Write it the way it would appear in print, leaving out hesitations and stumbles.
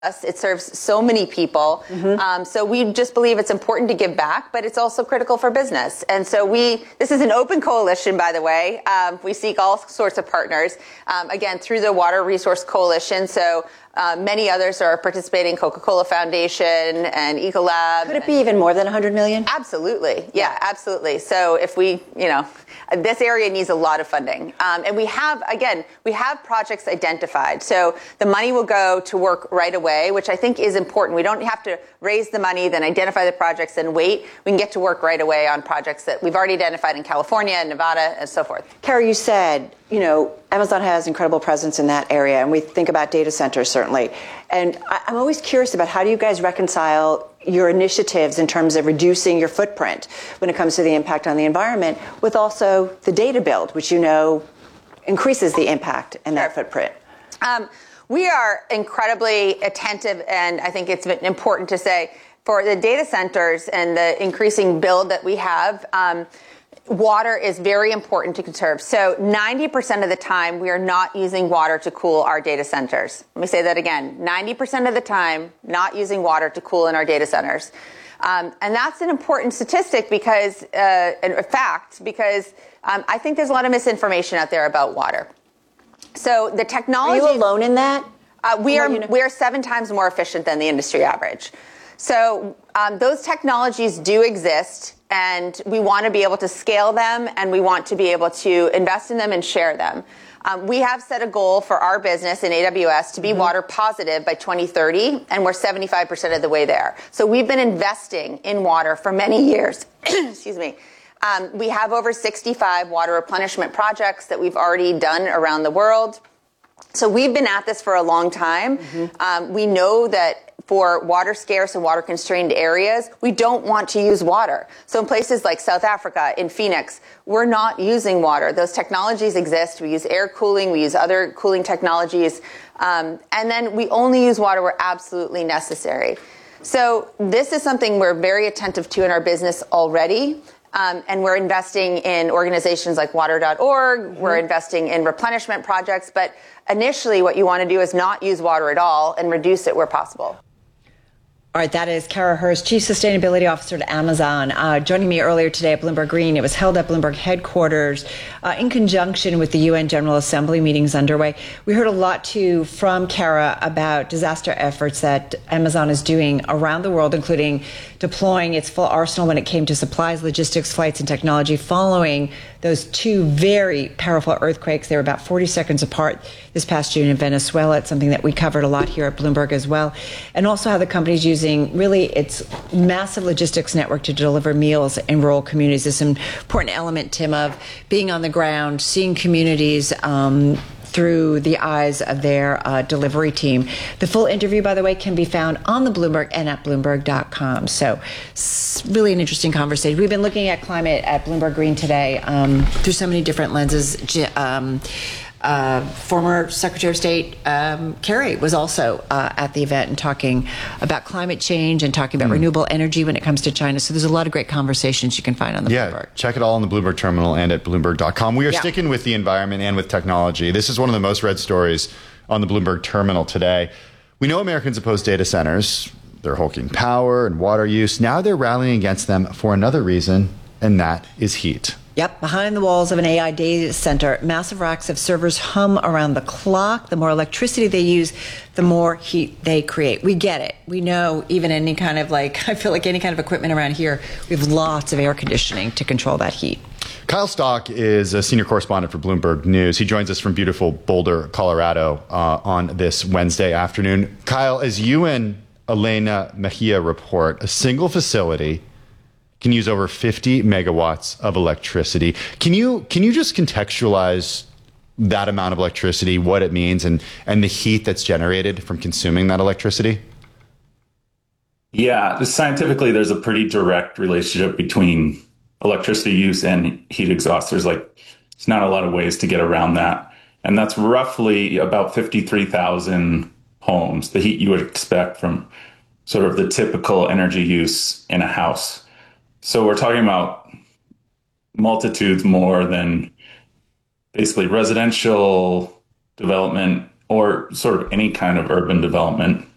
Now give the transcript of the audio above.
us. It serves so many people. So we just believe it's important to give back, but it's also critical for business. And so this is an open coalition, by the way. We seek all sorts of partners, again, through the Water Resource Coalition. So many others are participating, Coca-Cola Foundation and Ecolab. Could it be even more than 100 million? Absolutely. Yeah, absolutely. So if this area needs a lot of funding. And we have projects identified. So the money will go to work right away, which I think is important. We don't have to raise the money, then identify the projects and wait. We can get to work right away on projects that we've already identified in California and Nevada and so forth. Kara, you said, Amazon has incredible presence in that area, and we think about data centers, certainly. And I'm always curious about how do you guys reconcile your initiatives in terms of reducing your footprint when it comes to the impact on the environment with also the data build, which increases the impact in that footprint. We are incredibly attentive, and I think it's important to say, for the data centers and the increasing build that we have, water is very important to conserve. So 90% of the time, we are not using water to cool our data centers. Let me say that again. 90% of the time, not using water to cool in our data centers. And that's an important statistic because I think there's a lot of misinformation out there about water. So the technology... Are you alone in that? We are 7 times more efficient than the industry average. So those technologies do exist, and we want to be able to scale them, and we want to be able to invest in them and share them. We have set a goal for our business in AWS to be water positive by 2030, and we're 75% of the way there. So we've been investing in water for many years. Excuse me. We have over 65 water replenishment projects that we've already done around the world. So we've been at this for a long time. We know that for water scarce and water constrained areas, we don't want to use water. So in places like South Africa, in Phoenix, we're not using water. Those technologies exist. We use air cooling. We use other cooling technologies. And then we only use water where absolutely necessary. So this is something we're very attentive to in our business already. And we're investing in organizations like water.org. We're investing in replenishment projects. But initially, what you want to do is not use water at all and reduce it where possible. All right, that is Kara Hurst, Chief Sustainability Officer at Amazon, joining me earlier today at Bloomberg Green. It was held at Bloomberg headquarters in conjunction with the UN General Assembly meetings underway. We heard a lot, too, from Kara about disaster efforts that Amazon is doing around the world, including deploying its full arsenal when it came to supplies, logistics, flights, and technology following those 2 very powerful earthquakes. They were about 40 seconds apart this past June in Venezuela. It's something that we covered a lot here at Bloomberg as well. And also how the company's using really its massive logistics network to deliver meals in rural communities. This is an important element, Tim, of being on the ground, seeing communities through the eyes of their delivery team. The full interview, by the way, can be found on the Bloomberg and at Bloomberg.com. So it's really an interesting conversation. We've been looking at climate at Bloomberg Green today through so many different lenses. Former Secretary of State Kerry was also at the event and talking about climate change and talking about renewable energy when it comes to China. So there's a lot of great conversations you can find on the Bloomberg. Check it all on the Bloomberg terminal and at Bloomberg.com. We are sticking with the environment and with technology. This is one of the most read stories on the Bloomberg terminal today. We know Americans oppose data centers. They're hulking power and water use. Now they're rallying against them for another reason, and that is heat. Yep, behind the walls of an AI data center, massive racks of servers hum around the clock. The more electricity they use, the more heat they create. We get it. We know even any kind of I feel like any kind of equipment around here, we have lots of air conditioning to control that heat. Kyle Stock is a senior correspondent for Bloomberg News. He joins us from beautiful Boulder, Colorado on this Wednesday afternoon. Kyle, as you and Elena Mejia report, a single facility can use over 50 megawatts of electricity. Can you just contextualize that amount of electricity, what it means, and the heat that's generated from consuming that electricity? Yeah, scientifically, there's a pretty direct relationship between electricity use and heat exhaust. There's not a lot of ways to get around that. And that's roughly about 53,000 homes, the heat you would expect from sort of the typical energy use in a house. So we're talking about multitudes more than basically residential development or sort of any kind of urban development